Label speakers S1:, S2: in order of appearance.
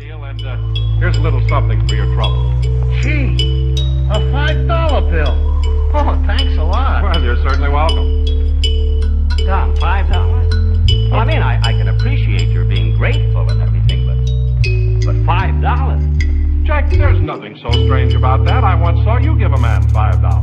S1: deal, and here's a little something for your trouble.
S2: Gee, a $5 bill. Oh, thanks a lot.
S1: Well, you're certainly welcome.
S3: Tom, $5? Well, I mean, I can appreciate your being grateful and everything, but $5?
S1: Jack, there's nothing so strange about that. I once saw you give a man $5.